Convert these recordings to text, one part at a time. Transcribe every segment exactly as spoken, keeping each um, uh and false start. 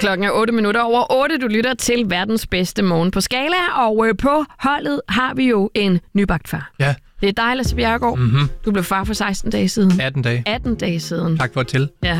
Klokken er otte minutter over otte. Du lytter til verdens bedste morgen på Skala. Og øh, på holdet har vi jo en nybagt far. Ja. Det er dig, Lasse Bjerregaard. Mm-hmm. Du blev far for seksten dage siden. atten dage. atten dage siden. Tak for at til. Ja.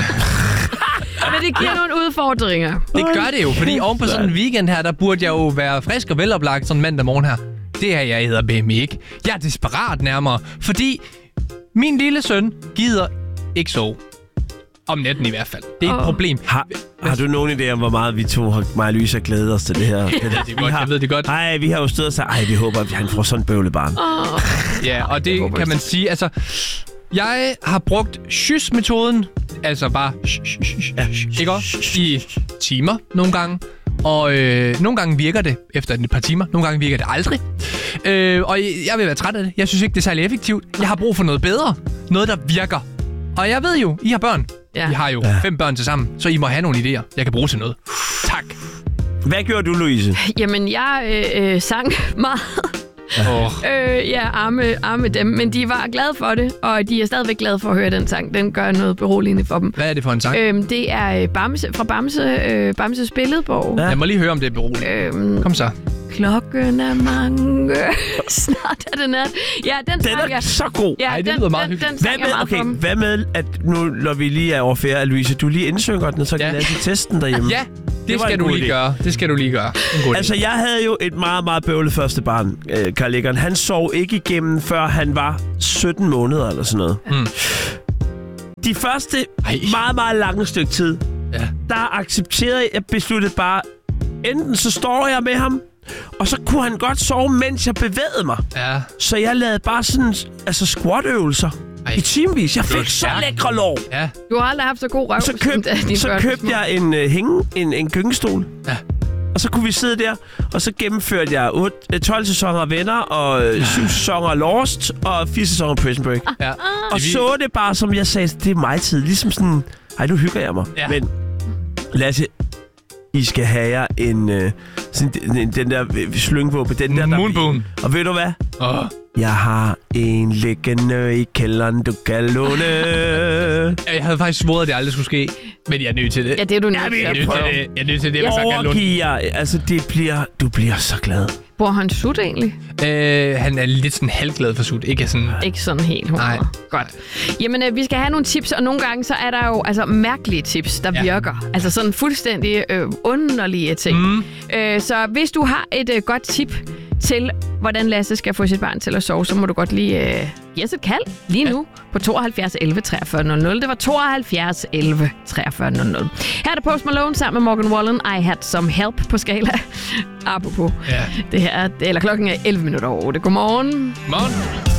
Men det giver nogle udfordringer. Det gør det jo, fordi oven på sådan en weekend her, der burde jeg jo være frisk og veloplagt sådan mandag morgen her. Det er jeg hedder B M ikke. Jeg er desperat nærmere, fordi min lille søn gider ikke sove. Om natten i hvert fald. Det er et oh. problem. Har, har du nogen idé om, hvor meget vi to, har, mig og Louise, har glædet os til det her? Det er godt, jeg ved det godt. Nej, vi har jo stået og sagt, ej, vi håber, at han får sådan et bøvlebarn. Oh. Ja, og det, det kan man sige, altså... Jeg har brugt sys-metoden, altså bare ikke også, i timer nogle gange. Og øh, nogle gange virker det efter et par timer, nogle gange virker det aldrig. Øh, og jeg vil være træt af det. Jeg synes ikke, det er særlig effektivt. Jeg har brug for noget bedre. Noget, der virker. Og jeg ved jo, I har børn. Ja. I har jo ja. fem børn til sammen, så I må have nogle idéer, jeg kan bruge til noget. Tak. Hvad gjorde du, Louise? Jamen, jeg øh, øh, sang meget. Oh. Øh, ja, arme, arme dem. Men de var glade for det, og de er stadigvæk glade for at høre den sang. Den gør noget beroligende for dem. Hvad er det for en sang? Øhm, det er Bamse, fra Bamse, øh, Bamses Billedbog. Ja. Jeg må lige høre, om det er beroligende. Øhm, Kom så. Klokken er mange. Snart er det nat. Ja, den, den er jeg. så god. Ja, Ej, det den, lyder meget den, hyggeligt. den, den hvad med, okay, hvad med, at nu, når vi lige er over ferie, at Louise, du lige indsynger den, så kan ja. lade testen derhjemme? Ja, det, det skal du lige idé. gøre. Det skal du lige gøre. Altså, jeg havde jo et meget, meget bøvlet første barn, øh, Carl Eggeren. Han sov ikke igennem, før han var sytten måneder eller sådan noget. Mm. De første Ej. meget, meget lange stykke tid, ja. der accepterede jeg, jeg besluttede bare, enten så står jeg med ham, og så kunne han godt sove, mens jeg bevægede mig. Ja. Så jeg lavede bare sådan, altså squat-øvelser Ej. i timevis. Jeg fik så lækre lår. Ja. Du har aldrig haft så god røv. Så, køb, så købte jeg en uh, hænge, en, en gyngestol. Ja. Og så kunne vi sidde der, og så gennemførte jeg otte, tolv sæsoner af Venner, og ja. syv sæsoner af Lost, og fire sæsoner af Prison Break. Ja. Og så det bare, som jeg sagde, det er mig tid. Ligesom sådan, ej, nu hygger jeg mig. Ja. Men Lasse, I skal have jer en, øh, sådan, den, den der slyngvåbe, den der... Moonboom. Og ved du hvad? Oh. Jeg har en liggende i kælderen, du kan låne. Jeg havde faktisk svoret, at det aldrig skulle ske, men jeg er nødt til det. Ja, det er du nødt til. Jeg er nødt til det. Jeg er nødt til det. Jeg overgiver, altså det bliver... Du bliver så glad. Bor han sut egentlig? Øh, han er lidt sådan halvglad for sut. Ikke sådan, ikke sådan helt hundrede. Nej. Godt. Jamen, øh, vi skal have nogle tips, og nogle gange så er der jo altså mærkelige tips, der ja. virker. Altså sådan fuldstændig øh, underlige ting. Mm. Øh, så hvis du har et øh, godt tip til, hvordan Lasse skal få sit barn til at sove, så må du godt lige øh, give os et kald lige nu ja. på tooghalvfjerds elleve treogfyrre nul nul. Det var tooghalvfjerds elleve treogfyrre nul nul. Her er der Post Malone sammen med Morgan Wallen. I had some help på Skala. Apropos. Ja. Det her, eller klokken er elleve minutter over otte. Godmorgen. Godmorgen.